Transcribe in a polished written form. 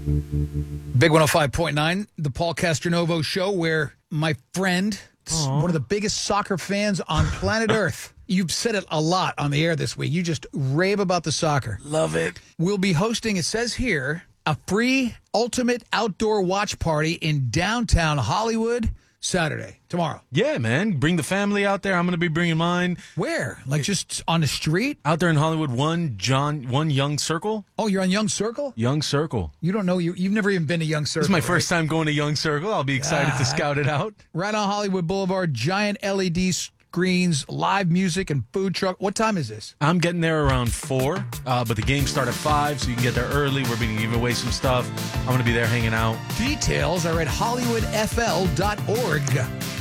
Big 105.9, the Paul Castronovo Show, where my friend, one of the biggest soccer fans on planet Earth, you've said it a lot on the air this week. You just rave about the soccer. Love it. We'll be hosting, it says here, a free ultimate outdoor watch party in downtown Hollywood Saturday, tomorrow. Yeah, man. Bring the family out there. I'm going to be bringing mine. Where? Like just on the street? Out there in Hollywood, one Young Circle. Oh, you're on Young Circle? Young Circle. You don't know, you've never even been to Young Circle. This is my first time going to Young Circle. I'll be excited to scout it out. Right on Hollywood Boulevard, giant LED screens, live music, and food truck. What time is this? I'm getting there around 4, but the games start at 5, so you can get there early. We're going to give away some stuff. I'm going to be there hanging out. Details are at hollywoodfl.org.